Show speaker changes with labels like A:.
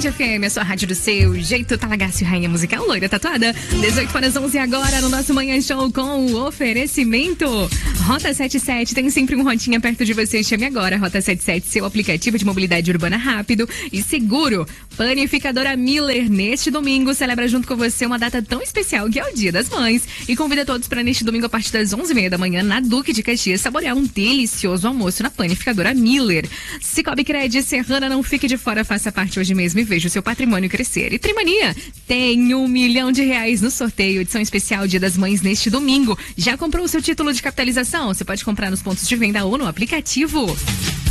A: Band FM, a sua rádio do seu jeito, Talagacio, rainha musical, loira tatuada. 18h11 agora no nosso Manhã Show com o oferecimento. Rota 77, tem sempre um rotinha perto de você. Chame agora, Rota 77, seu aplicativo de mobilidade urbana rápido e seguro. Panificadora Miller, neste domingo, celebra junto com você uma data tão especial que é o Dia das Mães. E convida todos para neste domingo, a partir das 11h30 da manhã, na Duque de Caxias, saborear um delicioso almoço na Panificadora Miller. Cicobi Cred, Serrana, não fique de fora, faça parte hoje mesmo e veja o seu patrimônio crescer. E Trimania, tem R$1 milhão no sorteio, edição especial Dia das Mães neste domingo. Já comprou o seu título de capitalização? Você pode comprar nos pontos de venda ou no aplicativo.